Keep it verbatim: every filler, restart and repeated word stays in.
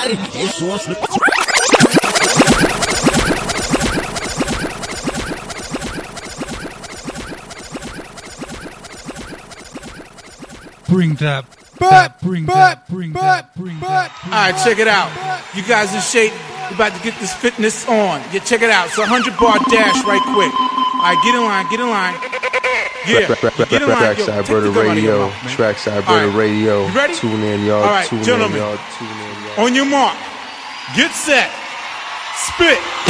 Bring that. But, bring that, bring that, bring that. All right, check it out. You guys in shape. We're about to get this fitness on. Yeah, check it out. It's a hundred bar dash right quick. All right, get in line, get in line. Yeah, get in line. Yo, Trackside Brother Radio. Trackside Brother Radio. You ready? Tune in, y'all. All right, Tune gentlemen. in, y'all. Tune in, y'all. On your mark. Get set. Spit.